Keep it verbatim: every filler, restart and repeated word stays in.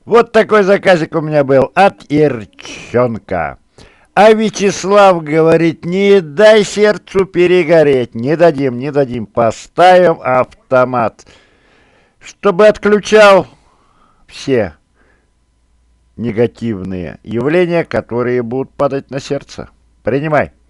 Вот такой заказик у меня был от Ирчонка. А Вячеслав говорит, не дай сердцу перегореть. Не дадим, не дадим. Поставим автомат, чтобы отключал все негативные явления, которые будут падать на сердце. Принимай.